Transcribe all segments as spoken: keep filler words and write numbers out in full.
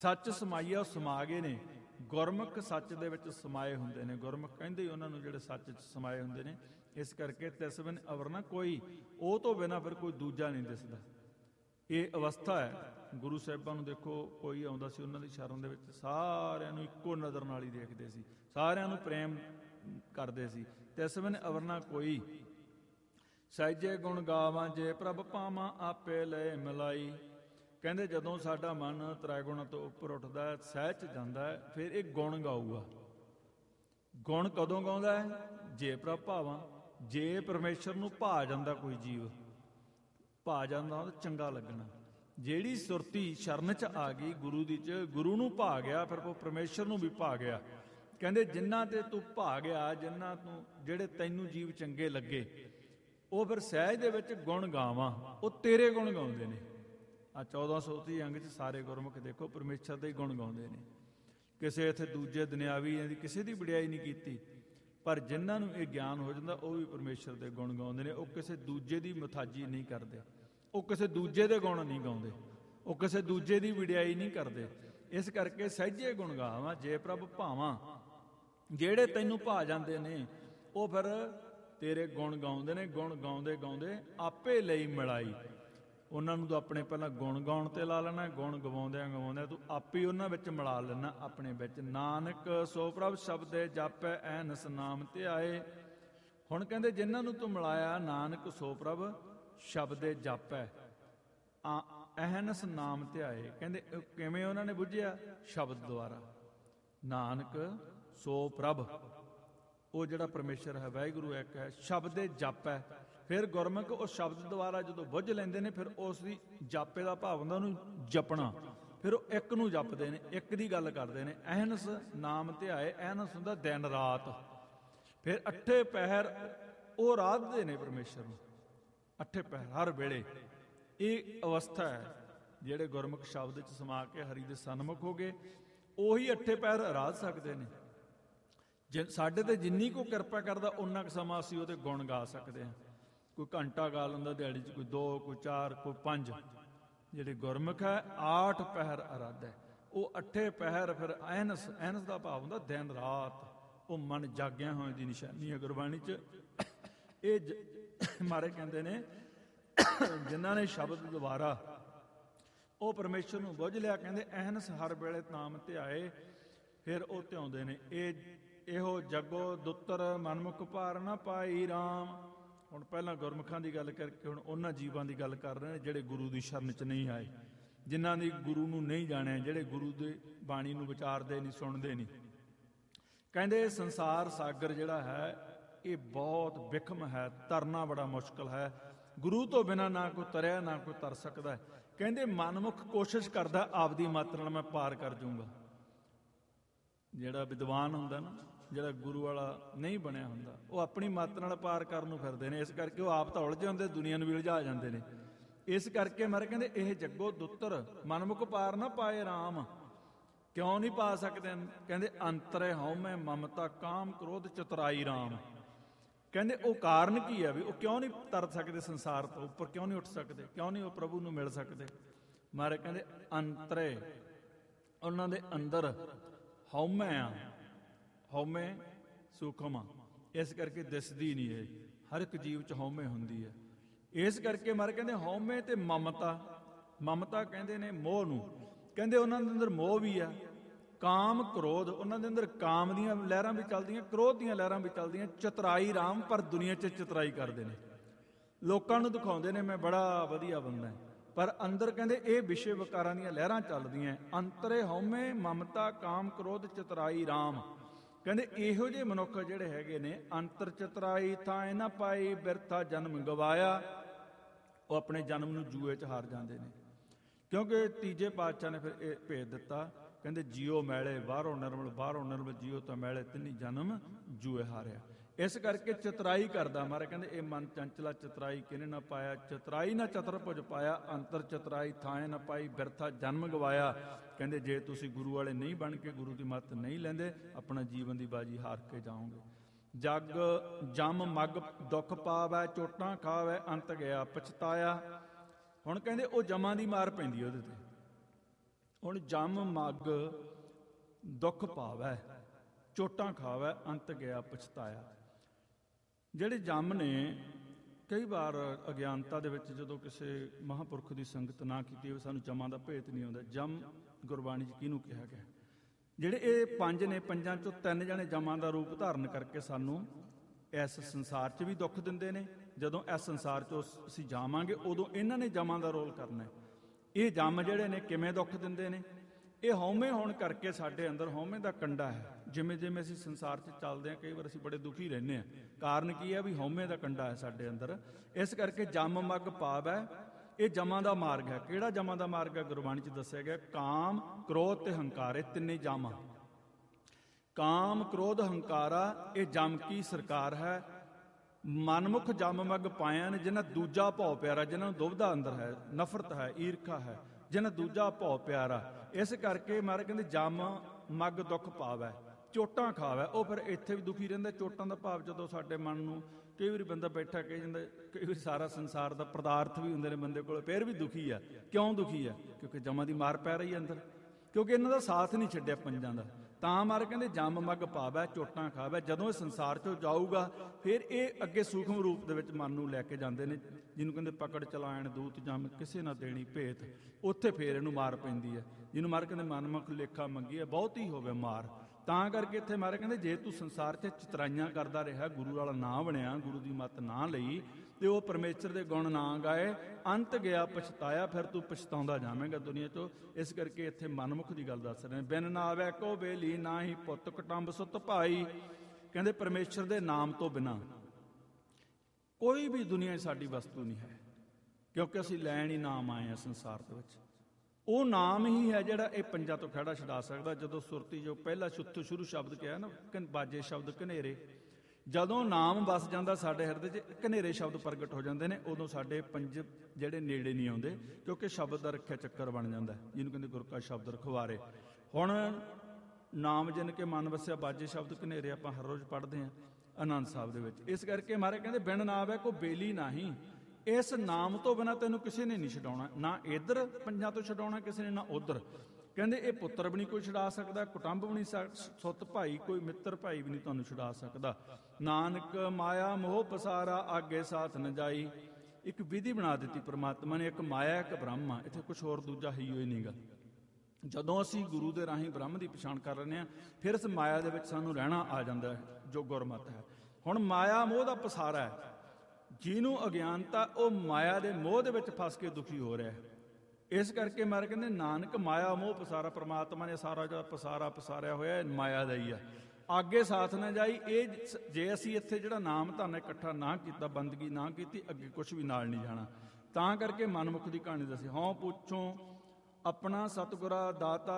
ਸੱਚ ਸਮਾਈਆ ਉਹ ਸਮਾ ਗਏ ਨੇ। ਗੁਰਮੁਖ ਸੱਚ ਦੇ ਵਿੱਚ ਸਮਾਏ ਹੁੰਦੇ ਨੇ। ਗੁਰਮੁਖ ਕਹਿੰਦੇ ਉਹਨਾਂ ਨੂੰ ਜਿਹੜੇ ਸੱਚ 'ਚ ਸਮਾਏ ਹੁੰਦੇ ਨੇ। ਇਸ ਕਰਕੇ ਤਿਸ ਬਿਨ ਅਵਰ ਨਾ ਕੋਈ, ਉਹ ਤੋਂ ਬਿਨਾਂ ਫਿਰ ਕੋਈ ਦੂਜਾ ਨਹੀਂ ਦਿਸਦਾ। ਇਹ ਅਵਸਥਾ ਹੈ। ਗੁਰੂ ਸਾਹਿਬਾਂ ਨੂੰ ਦੇਖੋ, ਕੋਈ ਆਉਂਦਾ ਸੀ ਉਹਨਾਂ ਦੀ ਸ਼ਰਨ ਦੇ ਵਿੱਚ, ਸਾਰਿਆਂ ਨੂੰ ਇੱਕੋ ਨਜ਼ਰ ਨਾਲ ਹੀ ਦੇਖਦੇ ਸੀ, ਸਾਰਿਆਂ ਨੂੰ ਪ੍ਰੇਮ ਕਰਦੇ ਸੀ। ਤਿਸ ਬਿਨ ਅਵਰ ਨਾ ਕੋਈ, ਸਹਿਜੇ ਗੁਣ ਗਾਵਾਂ ਜੇ ਪ੍ਰਭ ਪਾਵਾਂ ਆਪੇ ਲੈ ਮਿਲਾਈ। ਕਹਿੰਦੇ ਜਦੋਂ ਸਾਡਾ ਮਨ ਤ੍ਰੈਗੁਣਾਂ ਤੋਂ ਉੱਪਰ ਉੱਠਦਾ ਹੈ, ਸਹਿਜ ਜਾਂਦਾ ਹੈ, ਫਿਰ ਇਹ ਗੁਣ ਗਾਊਗਾ। ਗੁਣ ਕਦੋਂ ਗਾਉਂਦਾ ਹੈ? ਜੇ ਪ੍ਰਭ ਭਾਵਾਂ, ਜੇ ਪਰਮੇਸ਼ਰ ਨੂੰ ਭਾ ਜਾਂਦਾ ਕੋਈ ਜੀਵ, ਭਾ ਜਾਂਦਾ ਉਹਦਾ ਚੰਗਾ ਲੱਗਣਾ। ਜਿਹੜੀ ਸੁਰਤੀ ਸ਼ਰਨ 'ਚ ਆ ਗਈ ਗੁਰੂ ਦੀ 'ਚ, ਗੁਰੂ ਨੂੰ ਭਾ ਗਿਆ, ਫਿਰ ਉਹ ਪਰਮੇਸ਼ਰ ਨੂੰ ਵੀ ਭਾ ਗਿਆ। ਕਹਿੰਦੇ ਜਿਨ੍ਹਾਂ ਤੇ ਤੂੰ ਭਾ ਗਿਆ, ਜਿਨ੍ਹਾਂ ਤੂੰ ਜਿਹੜੇ ਤੈਨੂੰ ਜੀਵ ਚੰਗੇ ਲੱਗੇ, ਉਹ ਫਿਰ ਸਹਿਜ ਦੇ ਵਿੱਚ ਗੁਣ ਗਾਵਾਂ, ਉਹ ਤੇਰੇ ਗੁਣ ਗਾਉਂਦੇ ਨੇ। ਆ ਚੌਦਾਂ ਸੌ ਤੀਹ ਅੰਗ 'ਚ ਸਾਰੇ ਗੁਰਮੁਖ ਦੇਖੋ ਪਰਮੇਸ਼ਰ ਦੇ ਹੀ ਗੁਣ ਗਾਉਂਦੇ ਨੇ। ਕਿਸੇ ਇੱਥੇ ਦੂਜੇ ਦੁਨਿਆਵੀ ਦੀ ਕਿਸੇ ਦੀ ਵਡਿਆਈ ਨਹੀਂ ਕੀਤੀ, ਪਰ ਜਿਨ੍ਹਾਂ ਨੂੰ ਇਹ ਗਿਆਨ ਹੋ ਜਾਂਦਾ ਉਹ ਵੀ ਪਰਮੇਸ਼ਰ ਦੇ ਗੁਣ ਗਾਉਂਦੇ ਨੇ। ਉਹ ਕਿਸੇ ਦੂਜੇ ਦੀ ਮੁਥਾਜੀ ਨਹੀਂ ਕਰਦੇ, ਉਹ ਕਿਸੇ ਦੂਜੇ ਦੇ ਗੁਣ ਨਹੀਂ ਗਾਉਂਦੇ, ਉਹ ਕਿਸੇ ਦੂਜੇ ਦੀ ਵਡਿਆਈ ਨਹੀਂ ਕਰਦੇ। ਇਸ ਕਰਕੇ ਸਹਿਜੇ ਗੁਣ ਗਾਵਾਂ ਜੇ ਪ੍ਰਭ ਭਾਵਾਂ, ਜਿਹੜੇ ਤੈਨੂੰ ਭਾ ਜਾਂਦੇ ਨੇ ਉਹ ਫਿਰ ਤੇਰੇ ਗੁਣ ਗਾਉਂਦੇ ਨੇ। ਗੁਣ ਗਾਉਂਦੇ ਗਾਉਂਦੇ ਆਪੇ ਲਈ ਮਿਲਾਈ। ਉਹਨਾਂ ਨੂੰ ਤਾਂ ਆਪਣੇ ਪਹਿਲਾਂ ਗੁਣ ਗਾਉਣ ਤੇ ਲਾ ਲੈਣਾ, ਗੁਣ ਗਵਾਉਂਦਿਆਂ ਗਵਾਉਂਦਿਆਂ ਤੂੰ ਆਪੇ ਉਹਨਾਂ ਵਿੱਚ ਮਿਲਾ ਲੈਣਾ ਆਪਣੇ ਵਿੱਚ। ਨਾਨਕ ਸੋ ਪ੍ਰਭ ਸ਼ਬਦੇ ਜਾਪੈ ਐਨਸ ਨਾਮ ਧਿਆਏ। ਹੁਣ ਕਹਿੰਦੇ ਜਿਨ੍ਹਾਂ ਨੂੰ ਤੂੰ ਮਿਲਾਇਆ, ਨਾਨਕ ਸੋ ਪ੍ਰਭ ਸ਼ਬਦੇ ਜਾਪੈ ਐਨਸ ਨਾਮ ਧਿਆਏ। ਕਹਿੰਦੇ ਕਿਵੇਂ ਉਹਨਾਂ ਨੇ ਬੁੱਝਿਆ? ਸ਼ਬਦ ਦੁਆਰਾ। ਨਾਨਕ ਸੋ ਪ੍ਰਭ, ਉਹ ਜਿਹੜਾ ਪਰਮੇਸ਼ਰ ਹੈ, ਵਾਹਿਗੁਰੂ ਇੱਕ ਹੈ, ਸ਼ਬਦੇ ਜਾਪੈ। ਫਿਰ ਗੁਰਮੁਖ ਉਹ ਸ਼ਬਦ ਦੁਆਰਾ ਜਦੋਂ ਬੁੱਝ ਲੈਂਦੇ ਨੇ, ਫਿਰ ਉਸ ਦੀ ਜਾਪੇ ਦਾ ਭਾਵ ਹੁੰਦਾ ਉਹਨੂੰ ਜਪਣਾ। ਫਿਰ ਉਹ ਇੱਕ ਨੂੰ ਜਪਦੇ ਨੇ, ਇੱਕ ਦੀ ਗੱਲ ਕਰਦੇ ਨੇ। ਐਨਸ ਨਾਮ ਧਿਆਏ, ਐਨਸ ਹੁੰਦਾ ਦਿਨ ਰਾਤ। ਫਿਰ ਅੱਠੇ ਪਹਿਰ ਉਹ ਆਰਾਧਦੇ ਨੇ ਪਰਮੇਸ਼ਰ ਨੂੰ, ਅੱਠੇ ਪਹਿਰ ਹਰ ਵੇਲੇ। ਇਹ ਅਵਸਥਾ ਹੈ ਜਿਹੜੇ ਗੁਰਮੁਖ ਸ਼ਬਦ 'ਚ ਸਮਾ ਕੇ ਹਰੀ ਦੇ ਸਨਮੁਖ ਹੋ ਗਏ, ਉਹੀ ਅੱਠੇ ਪਹਿਰ ਆਰਾਧ ਸਕਦੇ ਨੇ। ਜੇ ਸਾਡੇ ਤੇ ਜਿੰਨੀ ਕੋ ਕਿਰਪਾ ਕਰਦਾ ਉਨਾ ਕੁ ਸਮਾਂ ਅਸੀਂ ਉਹਦੇ ਗੁਣ ਗਾ ਸਕਦੇ ਹਾਂ। ਕੋਈ ਘੰਟਾ ਗਾ ਲੈਂਦਾ ਦਿਹਾੜੀ 'ਚ, ਕੋਈ ਦੋ, ਕੋਈ ਚਾਰ, ਕੋਈ ਪੰਜ। ਜਿਹੜੇ ਗੁਰਮੁਖ ਹੈ ਆਠ ਪਹਿਰ ਆਰਾਧ ਹੈ, ਉਹ ਅੱਠੇ ਪਹਿਰ ਫਿਰ ਐਨਸ, ਐਨਸ ਦਾ ਭਾਵ ਹੁੰਦਾ ਦਿਨ ਰਾਤ। ਉਹ ਮਨ ਜਾਗਿਆ ਹੋਣ ਦੀ ਨਿਸ਼ਾਨੀ ਹੈ ਗੁਰਬਾਣੀ 'ਚ। ਇਹ ਮਾਰੇ ਕਹਿੰਦੇ ਨੇ ਜਿਨ੍ਹਾਂ ਨੇ ਸ਼ਬਦ ਦੁਆਰਾ ਉਹ ਪਰਮੇਸ਼ਰ ਨੂੰ ਬੁੱਝ ਲਿਆ, ਕਹਿੰਦੇ ਐਨਸ ਹਰ ਵੇਲੇ ਨਾਮ ਧਿਆਏ, ਫਿਰ ਉਹ ਧਿਆਉਂਦੇ ਨੇ। ਇਹ ਇਹੋ ਜਗੋ ਦੁੱਤਰ ਮਨਮੁਖ ਭਾਰ ਨਾ ਪਾਈ ਰਾਮ। ਹੁਣ ਪਹਿਲਾਂ ਗੁਰਮੁਖਾਂ ਦੀ ਗੱਲ ਕਰਕੇ ਹੁਣ ਉਹਨਾਂ ਜੀਵਾਂ ਦੀ ਗੱਲ ਕਰ ਰਹੇ ਨੇ ਜਿਹੜੇ ਗੁਰੂ ਦੀ ਸ਼ਰਨ 'ਚ ਨਹੀਂ ਆਏ, ਜਿਨ੍ਹਾਂ ਦੀ ਗੁਰੂ ਨੂੰ ਨਹੀਂ ਜਾਣਿਆ, ਜਿਹੜੇ ਗੁਰੂ ਦੇ ਬਾਣੀ ਨੂੰ ਵਿਚਾਰਦੇ ਨਹੀਂ, ਸੁਣਦੇ ਨਹੀਂ। ਕਹਿੰਦੇ ਸੰਸਾਰ ਸਾਗਰ ਜਿਹੜਾ ਹੈ ਇਹ ਬਹੁਤ ਵਿਖਮ ਹੈ, ਤਰਨਾ ਬੜਾ ਮੁਸ਼ਕਲ ਹੈ। ਗੁਰੂ ਤੋਂ ਬਿਨਾਂ ਨਾ ਕੋਈ ਤਰਿਆ, ਨਾ ਕੋਈ ਤਰ ਸਕਦਾ। ਕਹਿੰਦੇ ਮਨਮੁਖ ਕੋਸ਼ਿਸ਼ ਕਰਦਾ ਆਪਦੀ ਮੱਤ ਨਾਲ ਮੈਂ ਪਾਰ ਕਰ ਜਾਊਂਗਾ। ਜਿਹੜਾ ਵਿਦਵਾਨ ਹੁੰਦਾ ਨਾ, ਜਿਹੜਾ ਗੁਰੂ ਵਾਲਾ ਨਹੀਂ ਬਣਿਆ ਹੁੰਦਾ, ਉਹ ਆਪਣੀ ਮੱਤ ਨਾਲ ਪਾਰ ਕਰਨ ਨੂੰ ਫਿਰਦੇ ਨੇ। ਇਸ ਕਰਕੇ ਉਹ ਆਪ ਤਾਂ ਉਲਝ ਜਾਂਦੇ, ਦੁਨੀਆ ਨੂੰ ਵੀ ਉਲਝਾ ਜਾਂਦੇ ਨੇ। ਇਸ ਕਰਕੇ ਮਾਰੇ ਕਹਿੰਦੇ ਇਹ ਜੱਗੋ ਦੁੱਤਰ ਮਨਮੁਖ ਪਾਰ ਨਾ ਪਾਏ ਰਾਮ। ਕਿਉਂ ਨਹੀਂ ਪਾ ਸਕਦੇ? ਕਹਿੰਦੇ ਅੰਤਰੇ ਹਉਮੈ ਮਮਤਾ ਕਾਮ ਕ੍ਰੋਧ ਚਤੁਰਾਈ ਰਾਮ। ਕਹਿੰਦੇ ਉਹ ਕਾਰਨ ਕੀ ਹੈ ਵੀ ਉਹ ਕਿਉਂ ਨਹੀਂ ਤਰ ਸਕਦੇ ਸੰਸਾਰ ਤੋਂ ਉੱਪਰ, ਕਿਉਂ ਨਹੀਂ ਉੱਠ ਸਕਦੇ, ਕਿਉਂ ਨਹੀਂ ਉਹ ਪ੍ਰਭੂ ਨੂੰ ਮਿਲ ਸਕਦੇ? ਮਾਰੇ ਕਹਿੰਦੇ ਅੰਤਰੇ, ਉਹਨਾਂ ਦੇ ਅੰਦਰ ਹਉਮੈ ਆ। ਹਉਮੈ ਸੂਖਮ ਆ, ਇਸ ਕਰਕੇ ਦਿਸਦੀ ਨਹੀਂ। ਇਹ ਹਰ ਇੱਕ ਜੀਵ 'ਚ ਹਉਮੈ ਹੁੰਦੀ ਹੈ। ਇਸ ਕਰਕੇ ਮਾਰੇ ਕਹਿੰਦੇ ਹਉਮੈ ਤੇ ਮਮਤਾ। ਮਮਤਾ ਕਹਿੰਦੇ ਨੇ ਮੋਹ ਨੂੰ। ਕਹਿੰਦੇ ਉਹਨਾਂ ਦੇ ਅੰਦਰ ਮੋਹ ਵੀ ਆ। ਕਾਮ ਕ੍ਰੋਧ, ਉਹਨਾਂ ਦੇ ਅੰਦਰ ਕਾਮ ਦੀਆਂ ਲਹਿਰਾਂ ਵੀ ਚੱਲਦੀਆਂ, ਕ੍ਰੋਧ ਦੀਆਂ ਲਹਿਰਾਂ ਵੀ ਚੱਲਦੀਆਂ। ਚਤੁਰਾਈ ਰਾਮ, ਪਰ ਦੁਨੀਆ 'ਚ ਚਤੁਰਾਈ ਕਰਦੇ ਨੇ, ਲੋਕਾਂ ਨੂੰ ਦਿਖਾਉਂਦੇ ਨੇ ਮੈਂ ਬੜਾ ਵਧੀਆ ਬੰਦਾ, ਪਰ ਅੰਦਰ ਕਹਿੰਦੇ ਇਹ ਵਿਸ਼ੇ ਵਿਕਾਰਾਂ ਦੀਆਂ ਲਹਿਰਾਂ ਚੱਲਦੀਆਂ। ਅੰਤਰੇ ਹਉਮੈ ਮਮਤਾ ਕਾਮ ਕ੍ਰੋਧ ਚਤੁਰਾਈ ਰਾਮ। ਕਹਿੰਦੇ ਇਹੋ ਜਿਹੇ ਮਨੁੱਖ ਜਿਹੜੇ ਹੈਗੇ ਨੇ, ਅੰਤਰ ਚਤੁਰਾਈ ਥਾਂ ਨਾ ਪਾਈ ਬਿਰਥਾ ਜਨਮ ਗਵਾਇਆ। ਉਹ ਆਪਣੇ ਜਨਮ ਨੂੰ ਜੂਏ 'ਚ ਹਾਰ ਜਾਂਦੇ ਨੇ, ਕਿਉਂਕਿ ਤੀਜੇ ਪਾਤਸ਼ਾਹ ਨੇ ਫਿਰ ਇਹ ਭੇਦ ਦਿੱਤਾ। ਕਹਿੰਦੇ ਜੀਓ ਮੈਲੇ ਬਾਹਰੋਂ ਨਿਰਮਲ, ਬਾਹਰੋਂ ਨਿਰਮਲ ਜੀਓ ਤਾਂ ਮੈਲੇ, ਤਿੰਨੀ ਜਨਮ ਜੂਏ ਹਾਰਿਆ। ਇਸ ਕਰਕੇ ਚਤੁਰਾਈ ਕਰਦਾ ਮਾਰਾ। ਕਹਿੰਦੇ ਇਹ ਮਨ ਚੰਚਲਾ ਚਤੁਰਾਈ ਕਿਨੇ ਨਾ ਪਾਇਆ, ਚਤੁਰਾਈ ਨਾ ਚਤੁਰਭੁਜ ਪਾਇਆ, ਅੰਤਰ ਚਤੁਰਾਈ ਥਾਂ ਨਾ ਪਾਈ ਬਿਰਥਾ ਜਨਮ ਗਵਾਇਆ। ਕਹਿੰਦੇ ਜੇ ਤੁਸੀਂ ਗੁਰੂ ਵਾਲੇ ਨਹੀਂ ਬਣ ਕੇ ਗੁਰੂ ਦੀ ਮੱਤ ਨਹੀਂ ਲੈਂਦੇ, ਆਪਣਾ ਜੀਵਨ ਦੀ ਬਾਜੀ ਹਾਰ ਕੇ ਜਾਓਗੇ। ਜਗ ਜਮ ਮਗ ਦੁੱਖ ਪਾਵੈ, ਚੋਟਾਂ ਖਾਵੈ, ਅੰਤ ਗਿਆ ਪਛਤਾਇਆ। ਹੁਣ ਕਹਿੰਦੇ ਉਹ ਜਮਾਂ ਦੀ ਮਾਰ ਪੈਂਦੀ ਉਹਦੇ ਤੇ, ਹੁਣ ਜਮ ਮਗ ਦੁੱਖ ਪਾਵੈ, ਚੋਟਾਂ ਖਾਵੈ, ਅੰਤ ਗਿਆ ਪਛਤਾਇਆ। ਜਿਹੜੇ ਜਮ ਨੇ, ਕਈ ਵਾਰ ਅਗਿਆਨਤਾ ਦੇ ਵਿੱਚ ਜਦੋਂ ਕਿਸੇ ਮਹਾਂਪੁਰਖ ਦੀ ਸੰਗਤ ਨਾ ਕੀਤੀ ਹੋਵੇ ਸਾਨੂੰ ਜਮਾਂ ਦਾ ਭੇਤ ਨਹੀਂ ਆਉਂਦਾ। ਜਮ ਗੁਰਬਾਣੀ 'ਚ ਕਿਹਨੂੰ ਕਿਹਾ ਗਿਆ? ਜਿਹੜੇ ਇਹ ਪੰਜ ਨੇ, ਪੰਜਾਂ ਚੋਂ ਤਿੰਨ ਜਣੇ ਜਮਾਂ ਦਾ ਰੂਪ ਧਾਰਨ ਕਰਕੇ ਸਾਨੂੰ ਇਸ ਸੰਸਾਰ 'ਚ ਵੀ ਦੁੱਖ ਦਿੰਦੇ ਨੇ। ਜਦੋਂ ਇਸ ਸੰਸਾਰ 'ਚੋਂ ਅਸੀਂ ਜਾਵਾਂਗੇ ਉਦੋਂ ਇਹਨਾਂ ਨੇ ਜਮਾਂ ਦਾ ਰੋਲ ਕਰਨਾ। ਇਹ ਜਮ ਜਿਹੜੇ ਨੇ ਕਿਵੇਂ ਦੁੱਖ ਦਿੰਦੇ ਨੇ? ਇਹ ਹਉਮੈ ਹੋਣ ਕਰਕੇ ਸਾਡੇ ਅੰਦਰ ਹਉਮੈ ਦਾ ਕੰਡਾ ਹੈ। ਜਿਵੇਂ ਜਿਵੇਂ ਅਸੀਂ ਸੰਸਾਰ 'ਚ ਚੱਲਦੇ ਹਾਂ ਕਈ ਵਾਰ ਅਸੀਂ ਬੜੇ ਦੁਖੀ ਰਹਿੰਦੇ ਹਾਂ। ਕਾਰਨ ਕੀ ਹੈ? ਵੀ ਹਉਮੈ ਦਾ ਕੰਡਾ ਹੈ ਸਾਡੇ ਅੰਦਰ। ਇਸ ਕਰਕੇ ਜਮ ਮਗ ਪਾਪ ਹੈ, ਇਹ ਜਮਾਂ ਦਾ ਮਾਰਗ ਹੈ। ਕਿਹੜਾ ਜਮਾਂ ਦਾ ਮਾਰਗ ਹੈ? ਗੁਰਬਾਣੀ 'ਚ ਦੱਸਿਆ ਗਿਆ ਕਾਮ, ਕ੍ਰੋਧ ਤੇ ਹੰਕਾਰ, ਇਹ ਤਿੰਨੇ ਜਮ। ਕਾਮ, ਕ੍ਰੋਧ, ਹੰਕਾਰਾ ਇਹ ਜਮ ਕੀ ਸਰਕਾਰ ਹੈ। ਮਨਮੁਖ ਜਮ ਮਗ ਪਾਇਨ, ਜਿਹਨਾਂ ਦੂਜਾ ਭਉ ਪਿਆਰਾ, ਜਿਹਨਾਂ ਨੂੰ ਦੁਬਦਾ ਅੰਦਰ ਹੈ, ਨਫ਼ਰਤ ਹੈ, ਈਰਖਾ ਹੈ, ਜਿਹਨਾਂ ਦੂਜਾ ਭਉ ਪਿਆਰਾ। ਇਸ ਕਰਕੇ ਮਹਾਰਾਜ ਕਹਿੰਦੇ ਜਮ ਮਗ ਦੁੱਖ ਪਾਵੈ, ਚੋਟਾਂ ਖਾਵੈ। ਉਹ ਫਿਰ ਇੱਥੇ ਵੀ ਦੁਖੀ ਰਹਿੰਦਾ। ਚੋਟਾਂ ਦਾ ਭਾਵ ਜਦੋਂ ਸਾਡੇ ਮਨ ਨੂੰ ਕਈ ਵਾਰੀ ਬੰਦਾ ਬੈਠਾ ਕਹੀ ਜਾਂਦਾ, ਕਈ ਵਾਰੀ ਸਾਰਾ ਸੰਸਾਰ ਦਾ ਪਦਾਰਥ ਵੀ ਹੁੰਦੇ ਨੇ ਬੰਦੇ ਕੋਲ, ਫਿਰ ਵੀ ਦੁਖੀ ਆ। ਕਿਉਂ ਦੁਖੀ ਆ? ਕਿਉਂਕਿ ਜਮਾਂ ਦੀ ਮਾਰ ਪੈ ਰਹੀ ਹੈ ਅੰਦਰ, ਕਿਉਂਕਿ ਇਹਨਾਂ ਦਾ ਸਾਥ ਨਹੀਂ ਛੱਡਿਆ ਪੰਜਾਂ ਦਾ। ਤਾਂ ਮਾਰ ਕਹਿੰਦੇ ਜਮ ਮਗ ਪਾਵੈ, ਚੋਟਾਂ ਖਾਵੈ। ਜਦੋਂ ਇਹ ਸੰਸਾਰ 'ਚੋਂ ਜਾਊਗਾ ਫਿਰ ਇਹ ਅੱਗੇ ਸੂਖਮ ਰੂਪ ਦੇ ਵਿੱਚ ਮਨ ਨੂੰ ਲੈ ਕੇ ਜਾਂਦੇ ਨੇ, ਜਿਹਨੂੰ ਕਹਿੰਦੇ ਪਕੜ ਚਲਾਇਣ ਦੂਤ ਜਮ, ਕਿਸੇ ਨਾ ਦੇਣੀ ਭੇਤ। ਉੱਥੇ ਫੇਰ ਇਹਨੂੰ ਮਾਰ ਪੈਂਦੀ ਹੈ, ਜਿਹਨੂੰ ਮਾਰ ਕਹਿੰਦੇ ਮਨਮੁਖ ਲੇਖਾ ਮੰਗੀ ਹੈ, ਬਹੁਤੀ ਹੋਵੇ ਮਾਰ। ਤਾਂ ਕਰਕੇ ਇੱਥੇ ਮਾਰੇ ਕਹਿੰਦੇ ਜੇ ਤੂੰ ਸੰਸਾਰ 'ਚ ਚਤਰਾਈਆਂ ਕਰਦਾ ਰਿਹਾ, ਗੁਰੂ ਵਾਲਾ ਨਾ ਬਣਿਆ, ਗੁਰੂ ਦੀ ਮੱਤ ਨਾ ਲਈ, ਤੇ ਉਹ ਪਰਮੇਸ਼ਰ ਦੇ ਗੁਣ ਨਾ ਗਾਏ, ਅੰਤ ਗਿਆ ਪਛਤਾਇਆ, ਫਿਰ ਤੂੰ ਪਛਤਾਉਂਦਾ ਜਾਵੇਂਗਾ ਦੁਨੀਆ 'ਚੋਂ। ਇਸ ਕਰਕੇ ਇੱਥੇ ਮਨਮੁਖ ਦੀ ਗੱਲ ਦੱਸ ਰਹੇ ਨੇ। ਬਿਨ ਨਾਵੈ ਕੋ ਬੇਲੀ, ਨਾ ਹੀ ਪੁੱਤ ਕਟੰਬ ਸੁਤ ਭਾਈ। ਕਹਿੰਦੇ ਪਰਮੇਸ਼ਰ ਦੇ ਨਾਮ ਤੋਂ ਬਿਨਾਂ ਕੋਈ ਵੀ ਦੁਨੀਆ 'ਚ ਸਾਡੀ ਵਸਤੂ ਨਹੀਂ ਹੈ, ਕਿਉਂਕਿ ਅਸੀਂ ਲੈਣ ਹੀ ਨਾਮ ਆਏ ਹਾਂ ਸੰਸਾਰ ਦੇ ਵਿੱਚ। ਉਹ ਨਾਮ ਹੀ ਹੈ ਜਿਹੜਾ ਇਹ ਪੰਜਾਂ ਤੋਂ ਖਹਿੜਾ ਛਡਾ ਸਕਦਾ। ਜਦੋਂ ਸੁਰਤੀ ਜੋ ਪਹਿਲਾ ਸ਼ੁੱਧ ਸ਼ੁਰੂ ਸ਼ਬਦ ਕਿਹਾ ਨਾ, ਬਾਜੇ ਸ਼ਬਦ ਘਨੇਰੇ, ਜਦੋਂ ਨਾਮ ਵਸ ਜਾਂਦਾ ਸਾਡੇ ਹਿਰਦੇ 'ਚ, ਘਨੇਰੇ ਸ਼ਬਦ ਪ੍ਰਗਟ ਹੋ ਜਾਂਦੇ ਨੇ। ਉਦੋਂ ਸਾਡੇ ਪੰਜ ਜਿਹੜੇ ਨੇੜੇ ਨਹੀਂ ਆਉਂਦੇ, ਕਿਉਂਕਿ ਸ਼ਬਦ ਦਾ ਰੱਖਿਆ ਚੱਕਰ ਬਣ ਜਾਂਦਾ, ਜਿਹਨੂੰ ਕਹਿੰਦੇ ਗੁਰ ਕਾ ਸ਼ਬਦ ਰਖਵਾਰੇ। ਹੁਣ ਨਾਮ ਜਿਨ ਕੇ ਮਨ ਵਸਿਆ, ਬਾਜੇ ਸ਼ਬਦ ਘਨੇਰੇ ਆਪਾਂ ਹਰ ਰੋਜ਼ ਪੜ੍ਹਦੇ ਹਾਂ ਆਨੰਦ ਸਾਹਿਬ ਦੇ ਵਿੱਚ। ਇਸ ਕਰਕੇ ਮਾਰੇ ਕਹਿੰਦੇ ਬਿਨ ਨਾਮ ਹੈ ਕੋ ਬੇਲੀ ਨਹੀਂ, ਇਸ ਨਾਮ ਤੋਂ ਬਿਨਾਂ ਤੈਨੂੰ ਕਿਸੇ ਨੇ ਨਹੀਂ ਛਡਾਉਣਾ, ਨਾ ਇੱਧਰ ਪੰਜਾਂ ਤੋਂ ਛਡਾਉਣਾ ਕਿਸੇ ਨੇ, ਨਾ ਉੱਧਰ। ਕਹਿੰਦੇ ਇਹ ਪੁੱਤਰ ਵੀ ਨਹੀਂ ਕੋਈ ਛਡਾ ਸਕਦਾ, ਕੁਟੰਬ ਵੀ ਨਹੀਂ, ਸੁੱਤ ਭਾਈ ਕੋਈ ਮਿੱਤਰ ਭਾਈ ਵੀ ਨਹੀਂ ਤੁਹਾਨੂੰ ਛਡਾ ਸਕਦਾ। ਨਾਨਕ ਮਾਇਆ ਮੋਹ ਪਸਾਰਾ, ਆਗੇ ਸਾਥ ਨ ਜਾਈ। ਇੱਕ ਵਿਧੀ ਬਣਾ ਦਿੱਤੀ ਪ੍ਰਮਾਤਮਾ ਨੇ, ਇੱਕ ਮਾਇਆ ਇੱਕ ਬ੍ਰਹਮ ਆ, ਇੱਥੇ ਕੁਛ ਹੋਰ ਦੂਜਾ ਹੀ ਹੋਈ ਨਹੀਂਗਾ। ਜਦੋਂ ਅਸੀਂ ਗੁਰੂ ਦੇ ਰਾਹੀਂ ਬ੍ਰਹਮ ਦੀ ਪਛਾਣ ਕਰ ਲੈਂਦੇ ਹਾਂ, ਫਿਰ ਇਸ ਮਾਇਆ ਦੇ ਵਿੱਚ ਸਾਨੂੰ ਰਹਿਣਾ ਆ ਜਾਂਦਾ ਹੈ, ਜੋ ਗੁਰਮਤ ਹੈ। ਹੁਣ ਮਾਇਆ ਮੋਹ ਦਾ ਪਸਾਰਾ ਹੈ, ਜਿਹਨੂੰ ਅਗਿਆਨਤਾ, ਉਹ ਮਾਇਆ ਦੇ ਮੋਹ ਦੇ ਵਿੱਚ ਫਸ ਕੇ ਦੁਖੀ ਹੋ ਰਿਹਾ ਹੈ। ਇਸ ਕਰਕੇ ਮਾਰੇ ਕਹਿੰਦੇ ਨਾਨਕ ਮਾਇਆ ਮੋਹ ਪਸਾਰਾ, ਪ੍ਰਮਾਤਮਾ ਨੇ ਸਾਰਾ ਜਿਹੜਾ ਪਸਾਰਾ ਪਸਾਰਿਆ ਹੋਇਆ ਮਾਇਆ ਦਾ ਹੀ ਆ। ਅੱਗੇ ਸਾਥ ਨਾ ਜਾਈ, ਇਹ ਜੇ ਅਸੀਂ ਇੱਥੇ ਜਿਹੜਾ ਨਾਮ ਧਨ ਇਕੱਠਾ ਨਾ ਕੀਤਾ, ਬੰਦਗੀ ਨਾ ਕੀਤੀ, ਅੱਗੇ ਕੁਛ ਵੀ ਨਾਲ ਨਹੀਂ ਜਾਣਾ। ਤਾਂ ਕਰਕੇ ਮਨਮੁਖ ਦੀ ਕਹਾਣੀ ਦੱਸੀ। ਹਉ ਪੁੱਛੋਂ ਆਪਣਾ ਸਤਿਗੁਰਾ ਦਾਤਾ,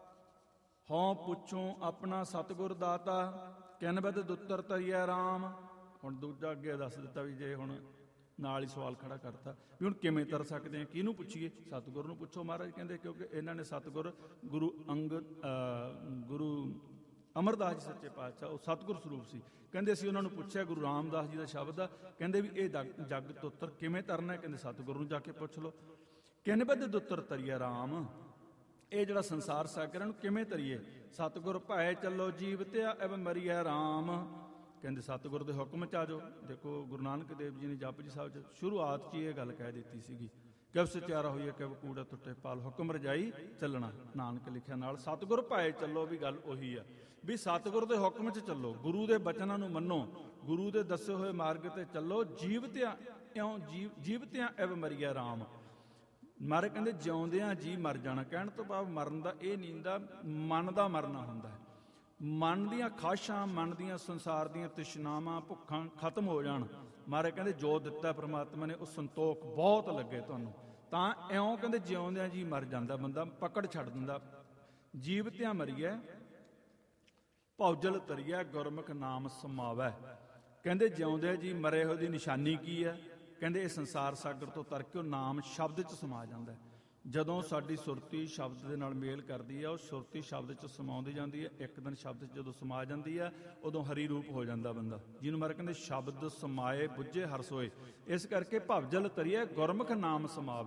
ਹਉ ਪੁੱਛੋਂ ਆਪਣਾ ਸਤਿਗੁਰ ਦਾਤਾ, ਕਿਨਬਦ ਦੁੱਤਰ ਤਰੀਐ ਰਾਮ। ਹੁਣ ਦੂਜਾ ਅੱਗੇ ਦੱਸ ਦਿੱਤਾ ਵੀ ਜੇ ਹੁਣ ਨਾਲ ਹੀ ਸਵਾਲ ਖੜਾ ਕਰਤਾ ਵੀ ਹੁਣ ਕਿਵੇਂ ਤਰ ਸਕਦੇ ਹਾਂ, ਕਿਹਨੂੰ ਪੁੱਛੀਏ? ਸਤਿਗੁਰ ਨੂੰ ਪੁੱਛੋ ਮਹਾਰਾਜ ਕਹਿੰਦੇ, ਕਿਉਂਕਿ ਇਹਨਾਂ ਨੇ ਸਤਿਗੁਰ ਗੁਰੂ ਅੰਗਦ ਗੁਰੂ ਅਮਰਦਾਸ ਜੀ ਸੱਚੇ ਪਾਤਸ਼ਾਹ, ਉਹ ਸਤਿਗੁਰ ਸਰੂਪ ਸੀ। ਕਹਿੰਦੇ ਅਸੀਂ ਉਹਨਾਂ ਨੂੰ ਪੁੱਛਿਆ, ਗੁਰੂ ਰਾਮਦਾਸ ਜੀ ਦਾ ਸ਼ਬਦ ਆ, ਕਹਿੰਦੇ ਵੀ ਇਹ ਜੱਗ ਦੁੱਤਰ ਕਿਵੇਂ ਤਰਨਾ? ਕਹਿੰਦੇ ਸਤਿਗੁਰ ਨੂੰ ਜਾ ਕੇ ਪੁੱਛ ਲਓ। ਕਿਨਬਦ ਦੁੱਤਰ ਤਰੀਐ ਰਾਮ, ਇਹ ਜਿਹੜਾ ਸੰਸਾਰ ਸਾਗਰ ਨੂੰ ਕਿਵੇਂ ਤਰੀਏ? ਸਤਿਗੁਰ ਭੈ ਚੱਲੋ ਜੀਵਤਿਆ ਐਵ ਮਰੀਐ ਰਾਮ। ਕਹਿੰਦੇ ਸਤਿਗੁਰ ਦੇ ਹੁਕਮ 'ਚ ਆ ਜਾਓ। ਦੇਖੋ ਗੁਰੂ ਨਾਨਕ ਦੇਵ ਜੀ ਨੇ ਜਪੁ ਜੀ ਸਾਹਿਬ 'ਚ ਸ਼ੁਰੂਆਤ 'ਚ ਹੀ ਇਹ ਗੱਲ ਕਹਿ ਦਿੱਤੀ ਸੀਗੀ, ਕਿਵ ਸਚਿਆਰਾ ਹੋਈਏ ਕਿਵ ਕੂੜਾ ਟੁੱਟੇ ਪਾਲ, ਹੁਕਮ ਰਜਾਈ ਚੱਲਣਾ। ਨਾਨਕ ਲਿਖਿਆ ਨਾਲ ਸਤਿਗੁਰ ਭੈ ਚੱਲੋ, ਵੀ ਗੱਲ ਉਹੀ ਆ ਵੀ ਸਤਿਗੁਰ ਦੇ ਹੁਕਮ 'ਚ ਚੱਲੋ, ਗੁਰੂ ਦੇ ਬਚਨਾਂ ਨੂੰ ਮੰਨੋ, ਗੁਰੂ ਦੇ ਦੱਸੇ ਹੋਏ ਮਾਰਗ ਤੇ ਚੱਲੋ। ਜੀਵਤਿਆਂ ਇਉਂ ਜੀਵ ਜੀਵਤਿਆਂ ਐਵ ਮਰੀਐ ਰਾਮ। ਮਾਰੇ ਕਹਿੰਦੇ ਜਿਉਂਦਿਆਂ ਜੀ ਮਰ ਜਾਣਾ। ਕਹਿਣ ਤੋਂ ਭਾਵ ਮਰਨ ਦਾ ਇਹ ਨਹੀਂ ਹੁੰਦਾ, ਮਨ ਦਾ ਮਰਨਾ ਹੁੰਦਾ ਹੈ। ਮਨ ਦੀਆਂ ਖਾਸ਼ਾਂ, ਮਨ ਦੀਆਂ ਸੰਸਾਰ ਦੀਆਂ ਤ੍ਰਿਸ਼ਨਾਵਾਂ, ਭੁੱਖਾਂ ਖਤਮ ਹੋ ਜਾਣ। ਮਾਰੇ ਕਹਿੰਦੇ ਜੋ ਦਿੱਤਾ ਪ੍ਰਮਾਤਮਾ ਨੇ ਉਹ ਸੰਤੋਖ ਬਹੁਤ ਲੱਗੇ ਤੁਹਾਨੂੰ, ਤਾਂ ਇਉਂ ਕਹਿੰਦੇ ਜਿਉਂਦਿਆਂ ਜੀ ਮਰ ਜਾਂਦਾ ਬੰਦਾ, ਪਕੜ ਛੱਡ ਦਿੰਦਾ। ਜੀਵਤਿਆਂ ਮਰੀਐ ਭੌਜਲ ਤਰੀਐ, ਗੁਰਮੁਖ ਨਾਮ ਸਮਾਵੈ। ਕਹਿੰਦੇ ਜਿਉਂਦਿਆਂ ਜੀ ਮਰੇ ਹੋਏ ਦੀ ਨਿਸ਼ਾਨੀ ਕੀ ਹੈ? ਕਹਿੰਦੇ ਇਹ ਸੰਸਾਰ ਸਾਗਰ ਤੋਂ ਤਰ ਕੇ ਉਹ ਨਾਮ ਸ਼ਬਦ 'ਚ ਸਮਾ ਜਾਂਦਾ। ਜਦੋਂ ਸਾਡੀ ਸੁਰਤੀ ਸ਼ਬਦ ਦੇ ਨਾਲ ਮੇਲ ਕਰਦੀ ਹੈ, ਉਹ ਸੁਰਤੀ ਸ਼ਬਦ 'ਚ ਸਮਾਉਂਦੀ ਜਾਂਦੀ ਹੈ। ਇੱਕ ਦਿਨ ਸ਼ਬਦ 'ਚ ਜਦੋਂ ਸਮਾ ਜਾਂਦੀ ਹੈ, ਉਦੋਂ ਹਰੀ ਰੂਪ ਹੋ ਜਾਂਦਾ ਬੰਦਾ, ਜਿਹਨੂੰ ਮਾਰੇ ਕਹਿੰਦੇ ਸ਼ਬਦ ਸਮਾਏ ਬੁੱਝੇ ਹਰ ਸੋਏ। ਇਸ ਕਰਕੇ ਭਵਜਲ ਤਰੀਏ ਗੁਰਮੁਖ ਨਾਮ ਸਮਾਵੈ।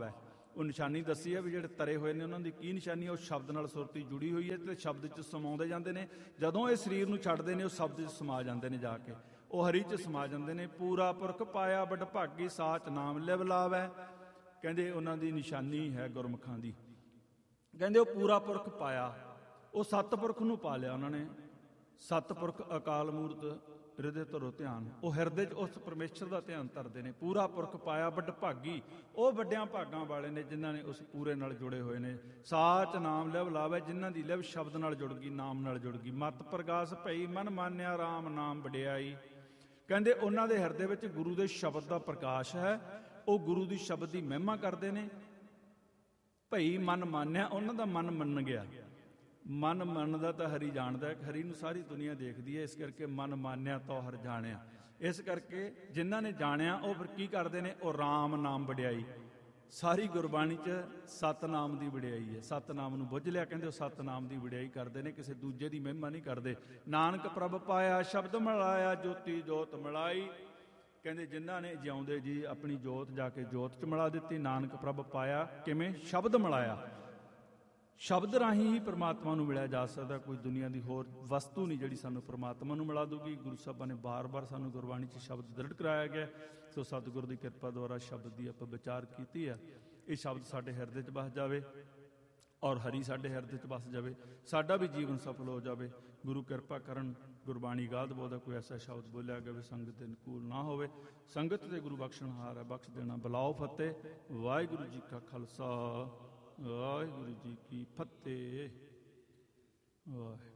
ਉਹ ਨਿਸ਼ਾਨੀ ਦੱਸੀ ਹੈ ਵੀ ਜਿਹੜੇ ਤਰੇ ਹੋਏ ਨੇ ਉਹਨਾਂ ਦੀ ਕੀ ਨਿਸ਼ਾਨੀ ਹੈ। ਉਹ ਸ਼ਬਦ ਨਾਲ ਸੁਰਤੀ ਜੁੜੀ ਹੋਈ ਹੈ ਅਤੇ ਸ਼ਬਦ 'ਚ ਸਮਾਉਂਦੇ ਜਾਂਦੇ ਨੇ। ਜਦੋਂ ਇਹ ਸਰੀਰ ਨੂੰ ਛੱਡਦੇ ਨੇ ਉਹ ਸ਼ਬਦ 'ਚ ਸਮਾ ਜਾਂਦੇ ਨੇ, ਜਾ ਕੇ ਉਹ ਹਰੀ 'ਚ ਸਮਾ ਜਾਂਦੇ ਨੇ। ਪੂਰਾ ਪੁਰਖ ਪਾਇਆ ਬਡ ਭਾਗੀ, ਸਾਚ ਨਾਮ ਲਿਵ ਲਾਵੈ। ਕਹਿੰਦੇ ਉਹਨਾਂ ਦੀ ਨਿਸ਼ਾਨੀ ਹੈ ਗੁਰਮੁਖਾਂ ਦੀ। ਕਹਿੰਦੇ ਉਹ ਪੂਰਾ ਪੁਰਖ ਪਾਇਆ, ਉਹ ਸਤਿਪੁਰਖ ਨੂੰ ਪਾ ਲਿਆ ਉਹਨਾਂ ਨੇ। ਸਤਿਪੁਰਖ ਅਕਾਲ ਮੂਰਤ ਹਿਰਦੇ ਧਰੋ ਧਿਆਨ, ਉਹ ਹਿਰਦੇ 'ਚ ਉਸ ਪਰਮੇਸ਼ਰ ਦਾ ਧਿਆਨ ਧਰਦੇ ਨੇ। ਪੂਰਾ ਪੁਰਖ ਪਾਇਆ ਬਡ ਭਾਗੀ, ਉਹ ਵੱਡਿਆਂ ਭਾਗਾਂ ਵਾਲੇ ਨੇ ਜਿਨ੍ਹਾਂ ਨੇ ਉਸ ਪੂਰੇ ਨਾਲ ਜੁੜੇ ਹੋਏ ਨੇ। ਸਾਚ ਨਾਮ ਲਿਵ ਲਾਵੇ, ਜਿਨ੍ਹਾਂ ਦੀ ਲਿਵ ਸ਼ਬਦ ਨਾਲ ਜੁੜ ਗਈ, ਨਾਮ ਨਾਲ ਜੁੜ ਗਈ। ਮਤ ਪ੍ਰਗਾਸ ਭਈ ਮਨ ਮਾਨਿਆ ਰਾਮ ਨਾਮ ਵਡਿਆਈ। ਕਹਿੰਦੇ ਉਹਨਾਂ ਦੇ ਹਿਰਦੇ ਵਿੱਚ ਗੁਰੂ ਦੇ ਸ਼ਬਦ ਦਾ ਪ੍ਰਕਾਸ਼ ਹੈ, ਉਹ ਗੁਰੂ ਦੀ ਸ਼ਬਦ ਦੀ ਮਹਿਮਾ ਕਰਦੇ ਨੇ। ਭਈ ਮਨ ਮਾਨਿਆ, ਉਹਨਾਂ ਦਾ ਮਨ ਮੰਨ ਗਿਆ। ਮਨ ਮੰਨਦਾ ਤਾਂ ਹਰੀ ਜਾਣਦਾ, ਹਰੀ ਨੂੰ ਸਾਰੀ ਦੁਨੀਆ ਦੇਖਦੀ ਹੈ, ਇਸ ਕਰਕੇ ਮਨ ਮਾਨਿਆ ਤਾਂ ਹਰ ਜਾਣਿਆ। ਇਸ ਕਰਕੇ ਜਿਨ੍ਹਾਂ ਨੇ ਜਾਣਿਆ ਉਹ ਫਿਰ ਕੀ ਕਰਦੇ ਨੇ, ਉਹ ਰਾਮ ਨਾਮ ਵਡਿਆਈ। ਸਾਰੀ ਗੁਰਬਾਣੀ 'ਚ ਸਤਨਾਮ ਦੀ ਵਡਿਆਈ ਹੈ। ਸਤਨਾਮ ਨੂੰ ਬੁੱਝ ਲਿਆ, ਕਹਿੰਦੇ ਉਹ ਸਤਨਾਮ ਦੀ ਵਡਿਆਈ ਕਰਦੇ ਨੇ, ਕਿਸੇ ਦੂਜੇ ਦੀ ਮਹਿਮਾ ਨਹੀਂ ਕਰਦੇ। ਨਾਨਕ ਪ੍ਰਭ ਪਾਇਆ ਸ਼ਬਦ ਮਿਲਾਇਆ, ਜੋਤੀ ਜੋਤ ਮਿਲਾਈ। ਕਹਿੰਦੇ ਜਿਨ੍ਹਾਂ ਨੇ ਜਿਉਂਦੇ ਜੀ ਆਪਣੀ ਜੋਤ ਜਾ ਕੇ ਜੋਤ 'ਚ ਮਿਲਾ ਦਿੱਤੀ। ਨਾਨਕ ਪ੍ਰਭ ਪਾਇਆ ਕਿਵੇਂ, ਸ਼ਬਦ ਮਿਲਾਇਆ। ਸ਼ਬਦ ਰਾਹੀਂ ਹੀ ਪਰਮਾਤਮਾ ਨੂੰ ਮਿਲਿਆ ਜਾ ਸਕਦਾ, ਕੋਈ ਦੁਨੀਆ ਦੀ ਹੋਰ ਵਸਤੂ ਨਹੀਂ ਜਿਹੜੀ ਸਾਨੂੰ ਪਰਮਾਤਮਾ ਨੂੰ ਮਿਲਾ ਦੂਗੀ। ਗੁਰੂ ਸਾਹਿਬਾਂ ਨੇ ਬਾਰ-ਬਾਰ ਸਾਨੂੰ ਗੁਰਬਾਣੀ 'ਚ ਸ਼ਬਦ ਦ੍ਰਿੜ ਕਰਾਇਆ ਗਿਆ। ਸੋ ਸਤਿਗੁਰ ਦੀ ਕਿਰਪਾ ਦੁਆਰਾ ਸ਼ਬਦ ਦੀ ਆਪਾਂ ਵਿਚਾਰ ਕੀਤੀ ਹੈ। ਇਹ ਸ਼ਬਦ ਸਾਡੇ ਹਿਰਦੇ 'ਚ ਵਸ ਜਾਵੇ ਔਰ ਹਰੀ ਸਾਡੇ ਹਿਰਦੇ 'ਚ ਵਸ ਜਾਵੇ, ਸਾਡਾ ਵੀ ਜੀਵਨ ਸਫਲ ਹੋ ਜਾਵੇ। ਗੁਰੂ ਕਿਰਪਾ ਕਰਨ, ਗੁਰਬਾਣੀ ਗਾਦ ਬੋਲਦਾ ਕੋਈ ਐਸਾ ਸ਼ਬਦ ਬੋਲਿਆ ਗਿਆ ਵੀ ਸੰਗਤ ਦੇ ਅਨੁਕੂਲ ਨਾ ਹੋਵੇ। ਸੰਗਤ ਦੇ ਗੁਰੂ ਬਖਸ਼ਣਹਾਰ ਹੈ, ਬਖਸ਼ ਦੇਣਾ। ਬੁਲਾਓ ਫਤਿਹ। ਵਾਹਿਗੁਰੂ ਜੀ ਕਾ ਖਾਲਸਾ, ਵਾਹਿਗੁਰੂ ਜੀ ਕੀ ਫਤਿਹ। ਵਾਹਿਗੁਰੂ।